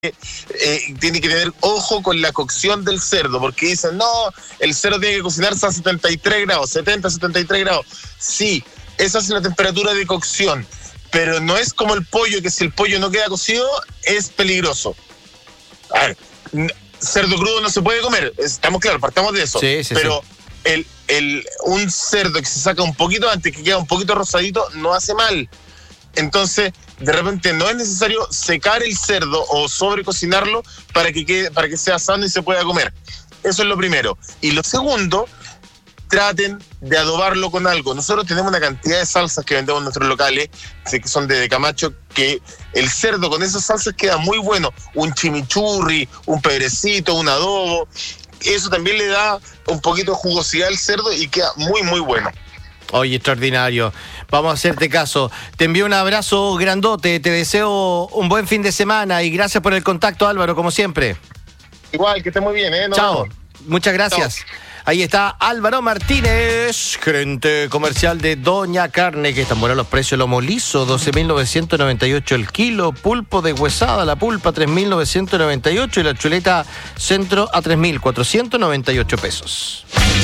tiene que tener ojo con la cocción del cerdo, porque dicen, no, el cerdo tiene que cocinarse a 73 grados, 70, 73 grados. Sí, esa es la temperatura de cocción, pero no es como el pollo, que si el pollo no queda cocido, es peligroso. A ver, cerdo crudo no se puede comer, estamos claros, partamos de eso. Sí, pero un cerdo que se saca un poquito antes, que queda un poquito rosadito, no hace mal. Entonces, de repente no es necesario secar el cerdo o sobrecocinarlo para que sea sano y se pueda comer. Eso es lo primero. Y lo segundo, traten de adobarlo con algo. Nosotros tenemos una cantidad de salsas que vendemos en nuestros locales, que son de Camacho, que el cerdo con esas salsas queda muy bueno. Un chimichurri, un pedrecito, un adobo. Eso también le da un poquito de jugosidad al cerdo y queda muy, muy bueno. Oye, extraordinario. Vamos a hacerte caso. Te envío un abrazo grandote. Te deseo un buen fin de semana y gracias por el contacto, Álvaro, como siempre. Igual, que esté muy bien, ¿eh? Chao. Muchas gracias. Chao. Ahí está Álvaro Martínez, gerente comercial de Doña Carne, que están buenos los precios. Lomo liso, 12.998 el kilo. Pulpo de huesada, la pulpa, 3.998. Y la chuleta centro a 3.498 pesos.